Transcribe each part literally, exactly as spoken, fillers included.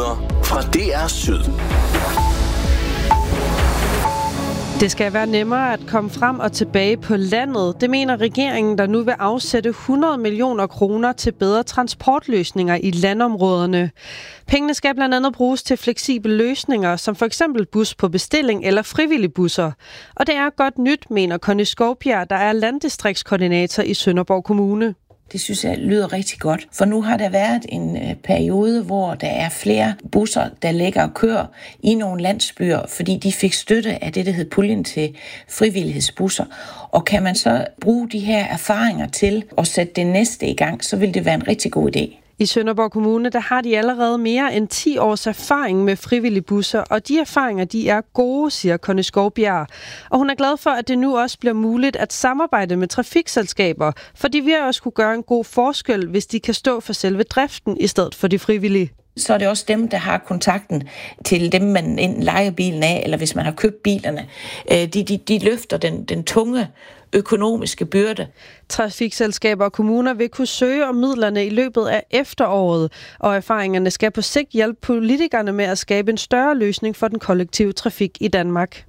Nyheder fra D R Syd. Det skal være nemmere at komme frem og tilbage på landet. Det mener regeringen, der nu vil afsætte hundrede millioner kroner til bedre transportløsninger i landområderne. Pengene skal blandt andet bruges til fleksible løsninger, som for eksempel bus på bestilling eller frivillige busser. Og det er godt nyt, mener Conny Skovbjerg, der er landdistriktskoordinator i Sønderborg Kommune. Det synes jeg lyder rigtig godt, for nu har der været en øh, periode, hvor der er flere busser, der ligger og kører i nogle landsbyer, fordi de fik støtte af det, der hed puljen til frivillighedsbusser. Og kan man så bruge de her erfaringer til at sætte det næste i gang, så vil det være en rigtig god idé. I Sønderborg Kommune, der har de allerede mere end ti års erfaring med frivillige busser, og de erfaringer, de er gode, siger Conny Skovbjerg. Og hun er glad for, at det nu også bliver muligt at samarbejde med trafikselskaber, for de vil også kunne gøre en god forskel, hvis de kan stå for selve driften i stedet for de frivillige. Så er det også dem, der har kontakten til dem, man enten lejer bilen af, eller hvis man har købt bilerne. De, de, de løfter den, den tunge økonomiske byrde. Trafikselskaber og kommuner vil kunne søge om midlerne i løbet af efteråret, og erfaringerne skal på sigt hjælpe politikerne med at skabe en større løsning for den kollektive trafik i Danmark.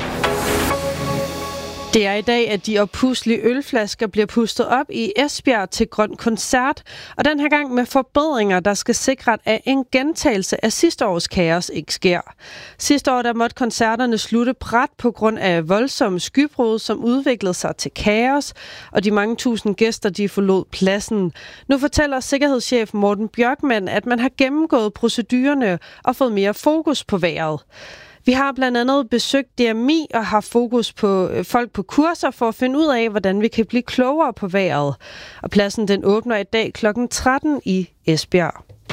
Det er i dag, at de opuslige ølflasker bliver pustet op i Esbjerg til Grøn Koncert, og den her gang med forbedringer, der skal sikre, at en gentagelse af sidste års kaos ikke sker. Sidste år der måtte koncerterne slutte brat på grund af voldsomme skybrud, som udviklede sig til kaos, og de mange tusind gæster, de forlod pladsen. Nu fortæller sikkerhedschef Morten Bjørkman, at man har gennemgået procedurerne og fået mere fokus på vejret. Vi har blandt andet besøgt D M I og har fokus på folk på kurser for at finde ud af, hvordan vi kan blive klogere på vejret. Og pladsen den åbner i dag klokken tretten i Esbjerg.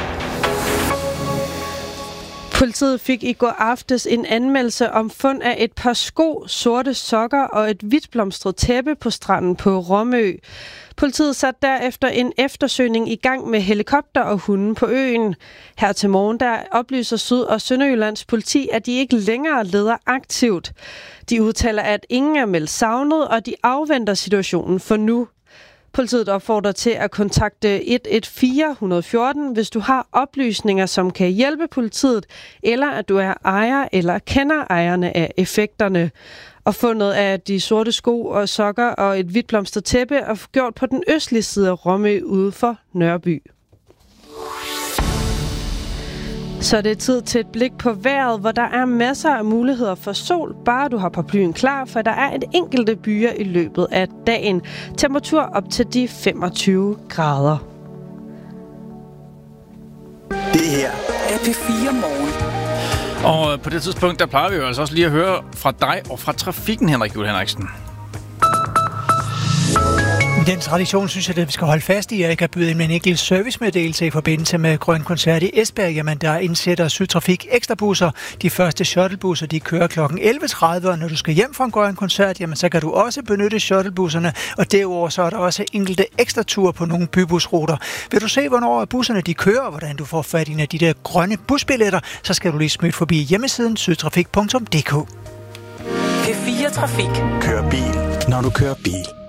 Politiet fik i går aftes en anmeldelse om fund af et par sko, sorte sokker og et hvidtblomstret tæppe på stranden på Romø. Politiet satte derefter en eftersøgning i gang med helikopter og hunde på øen. Her til morgen der oplyser Syd- og Sønderjyllands politi, at de ikke længere leder aktivt. De udtaler, at ingen er meldt savnet, og de afventer situationen for nu. Politiet opfordrer til at kontakte et et fire et et fire, hvis du har oplysninger, som kan hjælpe politiet, eller at du er ejer eller kender ejerne af effekterne. Og fundet af de sorte sko og sokker og et hvidtblomstret tæppe er gjort på den østlige side af Romø ude for Nørreby. Så det er tid til et blik på vejret, hvor der er masser af muligheder for sol, bare du har paraplyen klar, for der er et enkelte byer i løbet af dagen. Temperatur op til de femogtyve grader. Det her er P fire Morgen. Og på det tidspunkt, der plejer vi jo altså også lige at høre fra dig og fra trafikken, Henrik Juhl Henriksen. Den tradition synes jeg, at vi skal holde fast i. Jeg kan byde ind med en enkelt servicemeddelelse i forbindelse med Grøn Koncert i Esbjerg. Jamen, der indsætter Sydtrafik ekstrabusser. De første shuttlebusser, de kører klokken elleve tredive, og når du skal hjem fra en Grøn Koncert, jamen, så kan du også benytte shuttlebusserne. Og derudover så er der også enkelte ekstra ture på nogle bybusruter. Vil du se, hvornår busserne de kører, og hvordan du får fat i en af de der grønne busbilletter, så skal du lige smide forbi hjemmesiden sydtrafik punktum d k. P fire Trafik. Kør bil, når du kører bil.